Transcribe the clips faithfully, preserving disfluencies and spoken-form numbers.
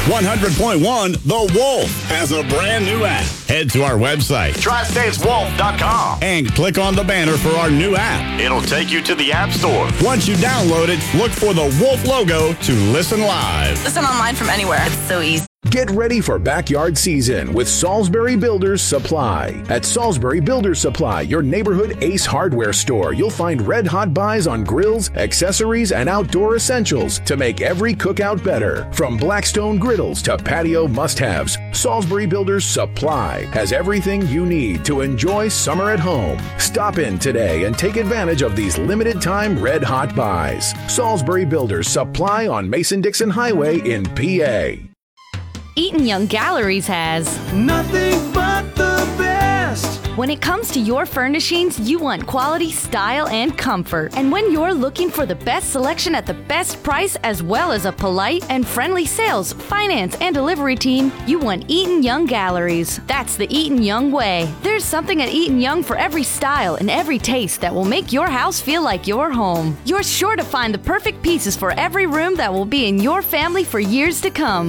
one hundred point one The Wolf has a brand new app. Head to our website, tri states wolf dot com, and click on the banner for our new app. It'll take you to the App Store. Once you download it, look for the Wolf logo to listen live. Listen online from anywhere. It's so easy. Get ready for backyard season with Salisbury Builders Supply. At Salisbury Builders Supply, your neighborhood Ace Hardware store, you'll find red-hot buys on grills, accessories, and outdoor essentials to make every cookout better. From Blackstone griddles to patio must-haves, Salisbury Builders Supply has everything you need to enjoy summer at home. Stop in today and take advantage of these limited-time red-hot buys. Salisbury Builders Supply on Mason-Dixon Highway in P A. Eaton Young Galleries has nothing but the best. When it comes to your furnishings, you want quality, style, and comfort. And when you're looking for the best selection at the best price, as well as a polite and friendly sales, finance, and delivery team, you want Eaton Young Galleries. That's the Eaton Young way. There's something at Eaton Young for every style and every taste that will make your house feel like your home. You're sure to find the perfect pieces for every room that will be in your family for years to come.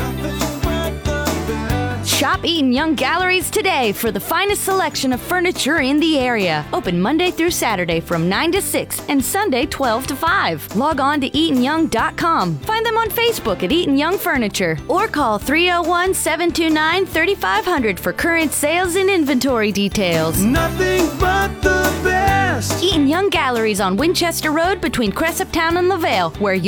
Shop Eaton Young Galleries today for the finest selection of furniture in the area. Open Monday through Saturday from nine to six and Sunday twelve to five. Log on to eaton young dot com. Find them on Facebook at Eaton Young Furniture or call three oh one, seven two nine, three five zero zero for current sales and inventory details. Nothing but the best. Eaton Young Galleries on Winchester Road between Cresaptown and LaVale, where you